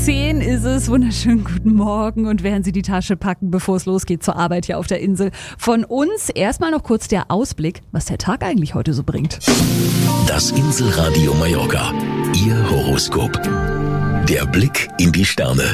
10 ist es. Wunderschönen guten Morgen. Und während Sie die Tasche packen, bevor es losgeht zur Arbeit hier auf der Insel, von uns erstmal noch kurz der Ausblick, was der Tag eigentlich heute so bringt. Das Inselradio Mallorca. Ihr Horoskop. Der Blick in die Sterne.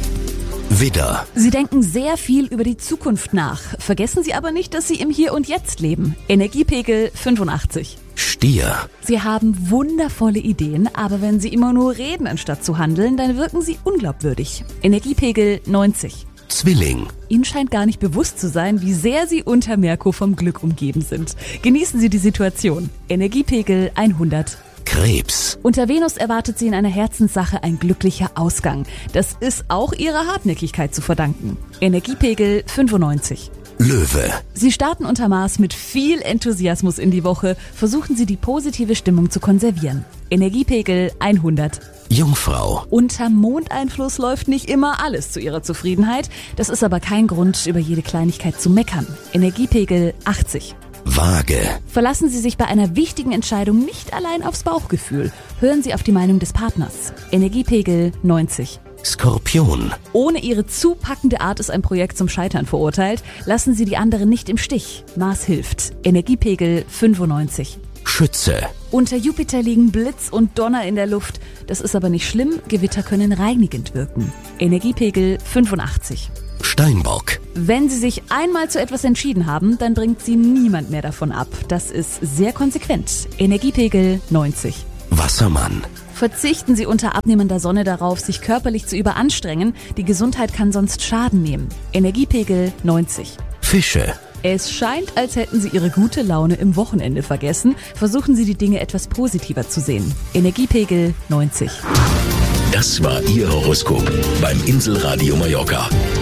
Widder. Sie denken sehr viel über die Zukunft nach. Vergessen Sie aber nicht, dass Sie im Hier und Jetzt leben. Energiepegel 85. Stier. Sie haben wundervolle Ideen, aber wenn Sie immer nur reden, anstatt zu handeln, dann wirken Sie unglaubwürdig. Energiepegel 90. Zwilling. Ihnen scheint gar nicht bewusst zu sein, wie sehr Sie unter Merkur vom Glück umgeben sind. Genießen Sie die Situation. Energiepegel 100. Krebs. Unter Venus erwartet Sie in einer Herzenssache ein glücklicher Ausgang. Das ist auch Ihrer Hartnäckigkeit zu verdanken. Energiepegel 95. Löwe. Sie starten unter Mars mit viel Enthusiasmus in die Woche. Versuchen Sie die positive Stimmung zu konservieren. Energiepegel 100. Jungfrau. Unter Mondeinfluss läuft nicht immer alles zu Ihrer Zufriedenheit. Das ist aber kein Grund, über jede Kleinigkeit zu meckern. Energiepegel 80. Waage. Verlassen Sie sich bei einer wichtigen Entscheidung nicht allein aufs Bauchgefühl. Hören Sie auf die Meinung des Partners. Energiepegel 90. Skorpion. Ohne Ihre zu packende Art ist ein Projekt zum Scheitern verurteilt. Lassen Sie die anderen nicht im Stich. Mars hilft. Energiepegel 95. Schütze. Unter Jupiter liegen Blitz und Donner in der Luft. Das ist aber nicht schlimm. Gewitter können reinigend wirken. Energiepegel 85. Steinbock. Wenn Sie sich einmal zu etwas entschieden haben, dann bringt Sie niemand mehr davon ab. Das ist sehr konsequent. Energiepegel 90. Wassermann. Verzichten Sie unter abnehmender Sonne darauf, sich körperlich zu überanstrengen. Die Gesundheit kann sonst Schaden nehmen. Energiepegel 90. Fische. Es scheint, als hätten Sie Ihre gute Laune im Wochenende vergessen. Versuchen Sie die Dinge etwas positiver zu sehen. Energiepegel 90. Das war Ihr Horoskop beim Inselradio Mallorca.